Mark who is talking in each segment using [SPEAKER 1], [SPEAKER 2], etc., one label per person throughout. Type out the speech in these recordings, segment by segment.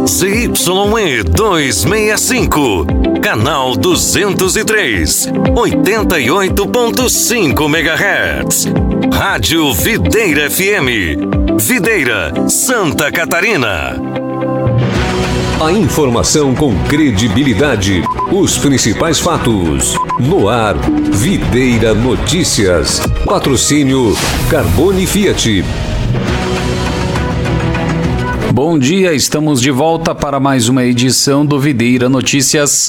[SPEAKER 1] ZYE 265, canal 203, 88.5 MHz. Rádio Videira FM, Videira, Santa Catarina.
[SPEAKER 2] A informação com credibilidade, os principais fatos. No ar, Videira Notícias. Patrocínio Carbone Fiat.
[SPEAKER 3] Bom dia, estamos de volta para mais uma edição do Videira Notícias.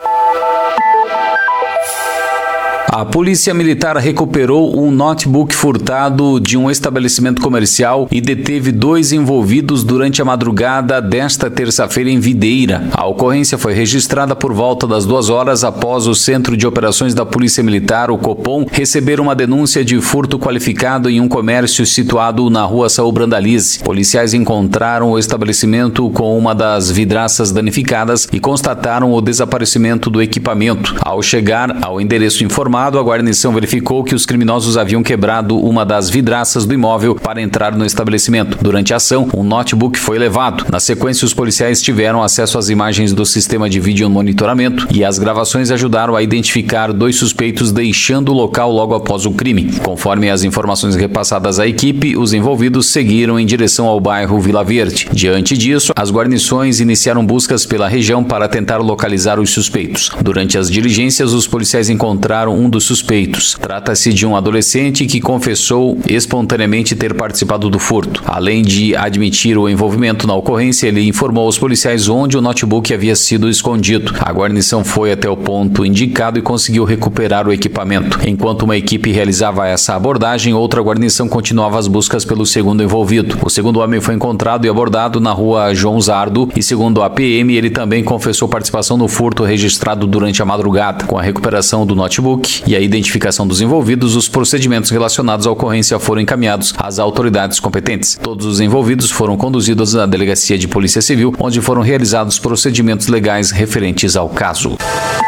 [SPEAKER 3] A Polícia Militar recuperou um notebook furtado de um estabelecimento comercial e deteve 2 envolvidos durante a madrugada desta terça-feira em Videira. A ocorrência foi registrada por volta das 2 horas após o Centro de Operações da Polícia Militar, o Copom, receber uma denúncia de furto qualificado em um comércio situado na rua Saul Brandalize. Policiais encontraram o estabelecimento com uma das vidraças danificadas e constataram o desaparecimento do equipamento. Ao chegar ao endereço informado, a guarnição verificou que os criminosos haviam quebrado uma das vidraças do imóvel para entrar no estabelecimento. Durante a ação, um notebook foi levado. Na sequência, os policiais tiveram acesso às imagens do sistema de vídeo monitoramento e as gravações ajudaram a identificar 2 suspeitos deixando o local logo após o crime. Conforme as informações repassadas à equipe, os envolvidos seguiram em direção ao bairro Vila Verde. Diante disso, as guarnições iniciaram buscas pela região para tentar localizar os suspeitos. Durante as diligências, os policiais encontraram um dos suspeitos. Trata-se de um adolescente que confessou espontaneamente ter participado do furto. Além de admitir o envolvimento na ocorrência, ele informou aos policiais onde o notebook havia sido escondido. A guarnição foi até o ponto indicado e conseguiu recuperar o equipamento. Enquanto uma equipe realizava essa abordagem, outra guarnição continuava as buscas pelo segundo envolvido. O segundo homem foi encontrado e abordado na rua João Zardo e, segundo a PM, ele também confessou participação no furto registrado durante a madrugada. Com a recuperação do notebook e a identificação dos envolvidos, os procedimentos relacionados à ocorrência foram encaminhados às autoridades competentes. Todos os envolvidos foram conduzidos à Delegacia de Polícia Civil, onde foram realizados procedimentos legais referentes ao caso.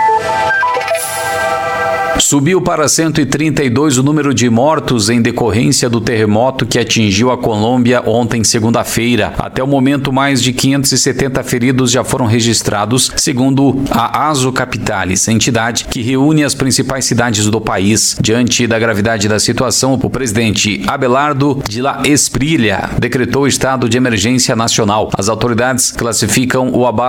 [SPEAKER 3] Subiu para 132 o número de mortos em decorrência do terremoto que atingiu a Colômbia ontem, segunda-feira. Até o momento, mais de 570 feridos já foram registrados, segundo a ASO Capitales, entidade que reúne as principais cidades do país. Diante da gravidade da situação, o presidente Abelardo de la Espriella decretou estado de emergência nacional. As autoridades classificam o abalo